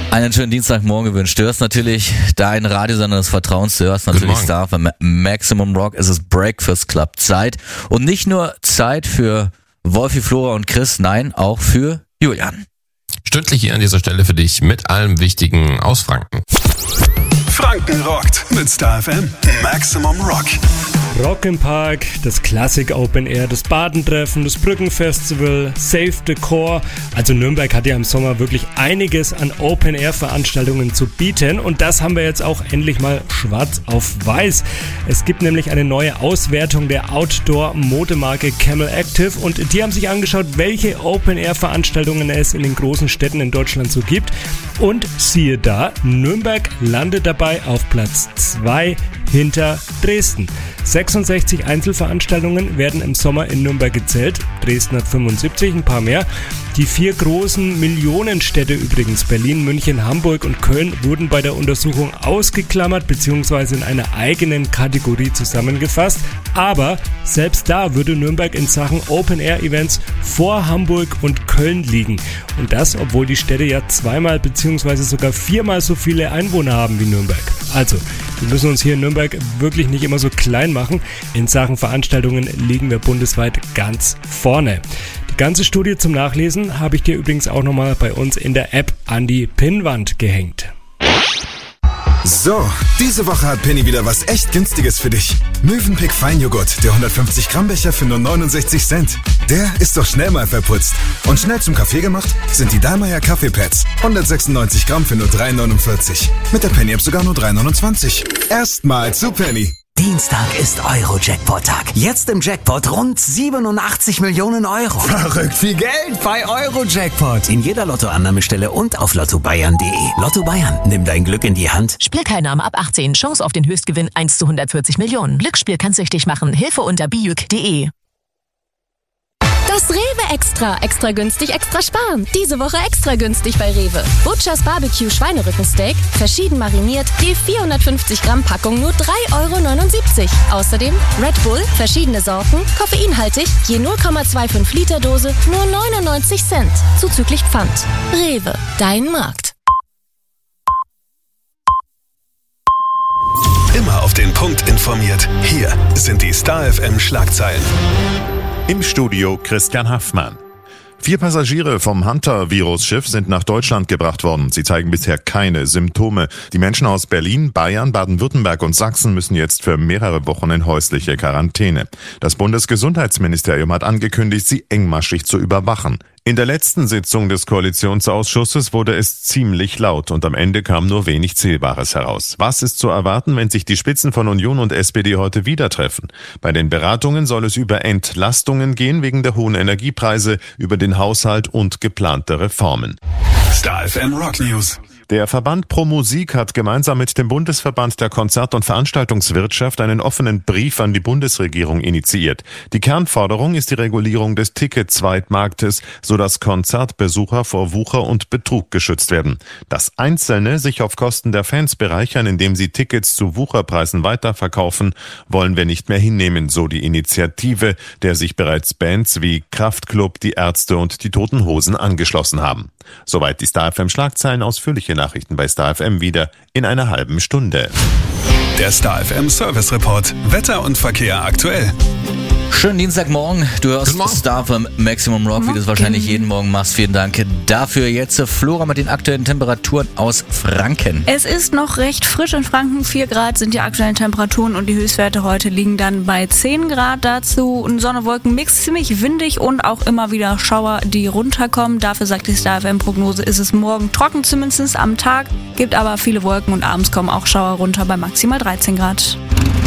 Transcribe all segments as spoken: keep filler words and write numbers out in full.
Einen schönen Dienstagmorgen gewünscht. Du hörst natürlich dein Radiosender des Vertrauens. Du hörst natürlich Star von Maximum Rock. Es ist Breakfast Club Zeit. Und nicht nur Zeit für Wolfi, Flora und Chris, nein, auch für Julian. Stündlich hier an dieser Stelle für dich mit allem Wichtigen aus Franken. Franken rockt mit Star F M Maximum Rock. Rock im Park, das Classic Open Air, das Badentreffen, das Brückenfestival, Save the Core. Also Nürnberg hat ja im Sommer wirklich einiges an Open Air Veranstaltungen zu bieten und das haben wir jetzt auch endlich mal schwarz auf weiß. Es gibt nämlich eine neue Auswertung der Outdoor-Modemarke Camel Active und die haben sich angeschaut, welche Open Air Veranstaltungen es in den großen Städten in Deutschland so gibt. Und siehe da, Nürnberg landet dabei auf Platz zwei hinter Dresden. sechsundsechzig Einzelveranstaltungen werden im Sommer in Nürnberg gezählt. Dresden hat fünfundsiebzig, ein paar mehr. Die vier großen Millionenstädte übrigens, Berlin, München, Hamburg und Köln, wurden bei der Untersuchung ausgeklammert bzw. in einer eigenen Kategorie zusammengefasst. Aber selbst da würde Nürnberg in Sachen Open-Air-Events vor Hamburg und Köln liegen. Und das, obwohl die Städte ja zweimal bzw. sogar viermal so viele Einwohner haben wie Nürnberg. Also, wir müssen uns hier in Nürnberg wirklich nicht immer so klein machen. In Sachen Veranstaltungen liegen wir bundesweit ganz vorne. Die ganze Studie zum Nachlesen habe ich dir übrigens auch nochmal bei uns in der App an die Pinnwand gehängt. So, diese Woche hat Penny wieder was echt Günstiges für dich. Mövenpick Feinjoghurt, der hundertfünfzig Gramm Becher für nur neunundsechzig Cent. Der ist doch schnell mal verputzt. Und schnell zum Kaffee gemacht sind die Dallmayr Kaffeepads. hundertsechsundneunzig Gramm für nur drei neunundvierzig. Mit der Penny-App sogar nur drei neunundzwanzig. Erstmal zu Penny. Dienstag ist Euro-Jackpot-Tag. Jetzt im Jackpot rund siebenundachtzig Millionen Euro. Verrückt viel Geld bei Euro-Jackpot. In jeder Lottoannahmestelle und auf lotto bayern punkt de. Lotto Bayern, nimm dein Glück in die Hand. Spielteilnahme ab achtzehn. Chance auf den Höchstgewinn eins zu hundertvierzig Millionen. Glücksspiel kann süchtig machen. Hilfe unter bijuk punkt de. Das Rewe Extra. Extra günstig, extra sparen. Diese Woche extra günstig bei Rewe. Butchers Barbecue Schweinerückensteak, verschieden mariniert, je vierhundertfünfzig Gramm Packung nur drei Euro neunundsiebzig. Außerdem Red Bull, verschiedene Sorten, koffeinhaltig, je null Komma fünfundzwanzig Liter Dose, nur neunundneunzig Cent. Zuzüglich Pfand. Rewe, dein Markt. Immer auf den Punkt informiert. Hier sind die Star F M Schlagzeilen. Im Studio Christian Haffmann. Vier Passagiere vom Hunter-Virus-Schiff sind nach Deutschland gebracht worden. Sie zeigen bisher keine Symptome. Die Menschen aus Berlin, Bayern, Baden-Württemberg und Sachsen müssen jetzt für mehrere Wochen in häusliche Quarantäne. Das Bundesgesundheitsministerium hat angekündigt, sie engmaschig zu überwachen. In der letzten Sitzung des Koalitionsausschusses wurde es ziemlich laut und am Ende kam nur wenig Zählbares heraus. Was ist zu erwarten, wenn sich die Spitzen von Union und S P D heute wieder treffen? Bei den Beratungen soll es über Entlastungen gehen wegen der hohen Energiepreise, über den Haushalt und geplante Reformen. Star F M Rock News. Der Verband Pro Musik hat gemeinsam mit dem Bundesverband der Konzert- und Veranstaltungswirtschaft einen offenen Brief an die Bundesregierung initiiert. Die Kernforderung ist die Regulierung des Ticket-Zweitmarktes, sodass Konzertbesucher vor Wucher und Betrug geschützt werden. Dass Einzelne sich auf Kosten der Fans bereichern, indem sie Tickets zu Wucherpreisen weiterverkaufen, wollen wir nicht mehr hinnehmen, so die Initiative, der sich bereits Bands wie Kraftklub, die Ärzte und die Toten Hosen angeschlossen haben. Soweit die Star F M Schlagzeilen. Ausführliche Nachrichten bei Star F M wieder in einer halben Stunde. Der Star F M Service Report. Wetter und Verkehr aktuell. Schönen Dienstagmorgen. Du hörst Star vom Maximum Rock, wie du es wahrscheinlich jeden Morgen machst. Vielen Dank dafür. Jetzt Flora mit den aktuellen Temperaturen aus Franken. Es ist noch recht frisch in Franken. vier Grad sind die aktuellen Temperaturen und die Höchstwerte heute liegen dann bei zehn Grad. Dazu ein Sonne-Wolken-Mix, ziemlich windig und auch immer wieder Schauer, die runterkommen. Dafür sagt die Star F M-Prognose, ist es morgen trocken, zumindest am Tag. Gibt aber viele Wolken und abends kommen auch Schauer runter bei maximal dreizehn Grad.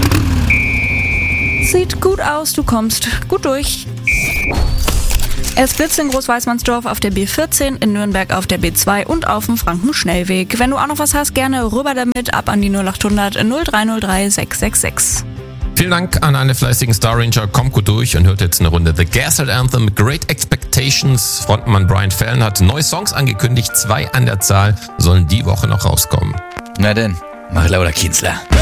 Sieht gut aus, du kommst gut durch. Es blitzt in Großweißmannsdorf auf der B vierzehn, in Nürnberg auf der B zwei und auf dem Franken-Schnellweg. Wenn du auch noch was hast, gerne rüber damit, ab an die null acht hundert null drei null drei sechs sechs sechs. Vielen Dank an alle fleißigen Star Ranger. Kommt gut durch und hört jetzt eine Runde The Gaslight Anthem, Great Expectations. Frontmann Brian Fallon hat neue Songs angekündigt, zwei an der Zahl sollen die Woche noch rauskommen. Na denn, mach lauter Kienzler.